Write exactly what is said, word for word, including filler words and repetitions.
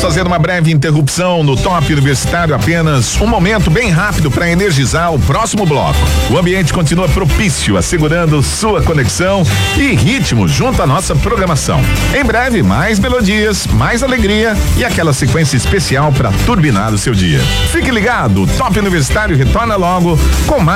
fazer uma breve interrupção no Top Universitário, apenas um momento bem rápido para energizar o próximo bloco. O ambiente continua propício, assegurando sua conexão e ritmo junto à nossa programação. Em breve, mais melodias, mais alegria e aquela sequência especial para turbinar o seu dia. Fique ligado, o Top Universitário retorna logo com mais